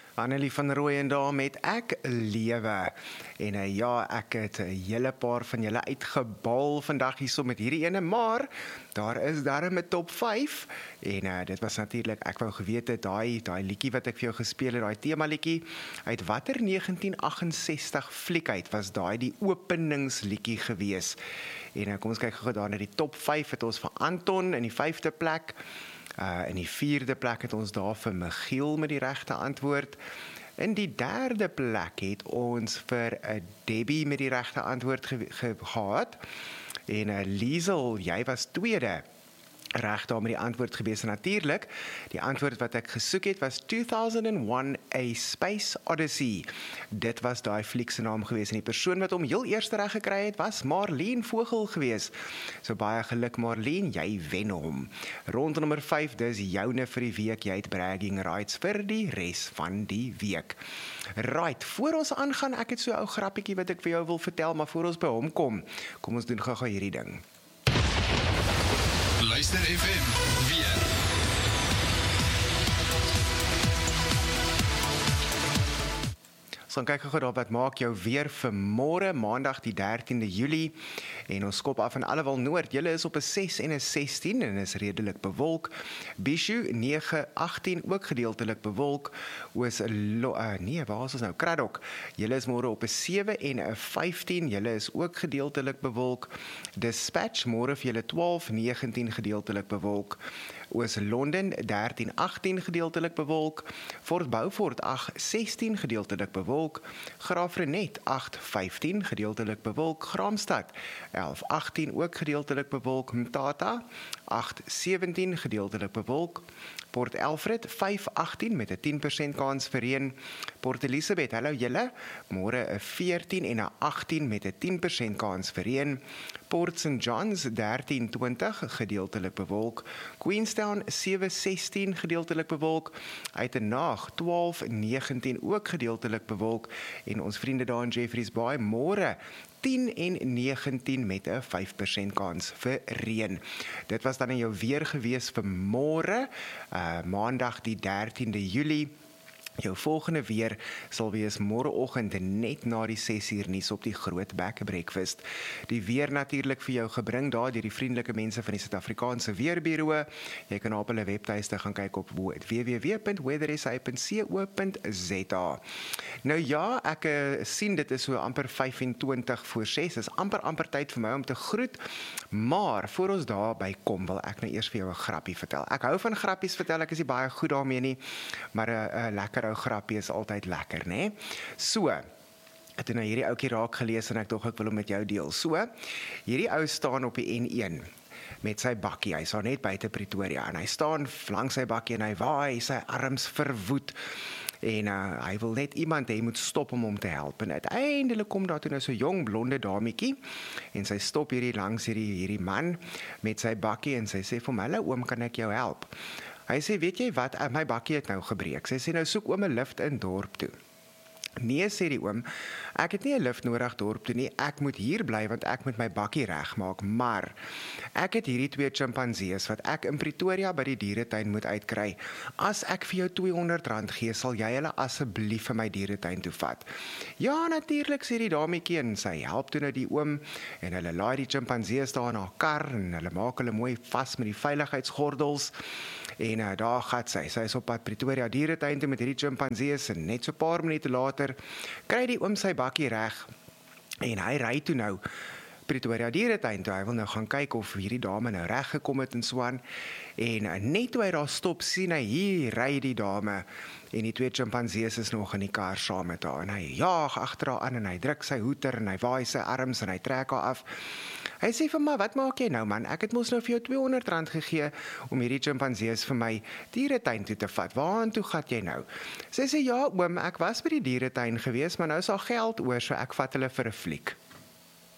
Annelie van Rooyen daar met Ek Lewe. En ja, ek het 'n hele paar van julle uitgebal vandag hierso met hierdie ene, maar daar is darm 'n top 5. En dit was natuurlik, ek wou geweet het, daai liedjie wat ek vir jou gespeel het, daai tema liedjie, uit watter 1968 fliek uit was daai die openingsliedjie gewees. En kom ons kyk gou daar na die top 5, het ons vir Anton in die 5de plek. In die 4de plek het ons daar vir Michiel met die regte antwoord. In die 3de plek het ons vir Debbie met die regte antwoord gehad. En Liesel, jy was 2de. Reg daar met die antwoord gewees. En natuurlik, die antwoord wat ek gesoek het was 2001 A Space Odyssey. Dit was daai fliek se naam gewees. En die persoon wat hom heel eerste reg gekry het, was Marlene Vogel gewees. So baie geluk Marlene, jy wen hom. Rond nommer 5, dis joune vir die week. Jy het bragging rights vir die res van die week. Right, voor ons aangaan, ek het so 'n ou grappietjie wat ek vir jou wil vertel, maar voor ons by hom kom ons doen gou hierdie ding. Luister FM, weer. Ons gaan kyk gou daar wat maak jou weer vir môre, Maandag die 13de Julie. En ons skop af in Allewal Noord. Julle is op 'n 6 en 'n 16 en is redelik bewolk. Bishu 9, 18 ook gedeeltelik bewolk. Waar is ons nou? Kraddock. Julle is môre op 'n 7 en 'n 15. Julle is ook gedeeltelik bewolk. Dispatch môre vir julle 12, 19 gedeeltelik bewolk. Oos-London 13, 18 gedeeltelik bewolk. Fort Beaufort 8, 16 gedeeltelik bewolk. Graafrenet 8, 15 gedeeltelik bewolk. Graamsstad 11, 18 ook gedeeltelik bewolk. Mthatha 8, 17 gedeeltelik bewolk. Port Alfred 5, 18 met 'n 10% kans vir reën. Port Elizabeth, hallo julle, môre 'n 14 en 'n 18 met 'n 10% kans vir reën. Port St Johns 13, 20 gedeeltelik bewolk. Queenstown 7, 16 gedeeltelik bewolk. Uitenaag 12, 19 ook gedeeltelik bewolk. En ons vriende daar in Jeffreys Bay môre 10 en 19 met 'n 5% kans vir reën. Dit was dan in jou weer gewees vir môre, Maandag die 13de Julie. Jou volgende weer sal wees môreoggend net na die 6uur nuus op die Groot Bek Breakfast. Die weer natuurlik vir jou gebring daar deur die vriendelike mense van die Suid-Afrikaanse Weerbureau. Jy kan op hulle webtuiste gaan kyk op www.weathersa.co.za. Nou ja, ek sien dit is so amper 25 voor 6. Dit is amper tyd vir my om te groet. Maar voor ons daarby kom, wil ek nou eers vir jou 'n grappie vertel. Ek hou van grappies vertel, ek is nie baie goed daarmee nie, maar 'n lekker ou grappie is altyd lekker, né? So, ek het nou hierdie ouetjie raak gelees en ek wil hom met jou deel. So, hierdie ou staan op die N1 met sy bakkie. Hy staan net buite Pretoria en hy staan langs sy bakkie en hy waai sy arms verwoed. En hy wil net iemand hê moet stop om hom te help. En uiteindelik kom daar toe nou so 'n jong blonde dametjie en sy stop hierdie langs hierdie man met sy bakkie en sy sê vir hom, "Hallo oom, kan ek jou help?" Hy sê, "Weet jy wat, my bakkie het nou gebreek." Sy sê, "Nou soek oom 'n lift in dorp toe." "Nee," sê die oom, "ek het nie 'n lift nodig dorp toe nie, ek moet hier bly want ek moet my bakkie regmaak, maar ek het hierdie 2 chimpansees wat ek in Pretoria by die dieretuin moet uitkry. As ek vir jou R200 gee, sal jy hulle asseblief vir my dieretuin toe vat?" "Ja, natuurlik," sê die dametjie en sy help toe nou die oom en hulle laai die chimpansees daar in haar kar en hulle maak hulle mooi vas met die veiligheidsgordels. En daar gaan sy is op pad Pretoria dieretuin toe met hierdie chimpansees en net so 'n paar minute later kry die oom sy bakkie reg en hy ry toe nou Pretoria dieretuin toe. Hy wil nou gaan kyk of hierdie dame nou reg gekom het en so aan. En net toe hy daar stop, sien hy hier ry die dame en die 2 chimpansees is nog in die kar saam met haar. En hy jaag agter haar aan en hy druk sy hoeter en hy waai sy arms en hy trek haar af. Hy sê vir my, "Wat maak jy nou man? Ek het mos nou vir jou R200 gegee om hierdie chimpansees vir my dieretuin toe te vat. Waartoe gaan jy nou?" Sy sê, "Ja oom, ek was by die dieretuin gewees, maar nou is al geld oor, so ek vat hulle vir 'n fliek."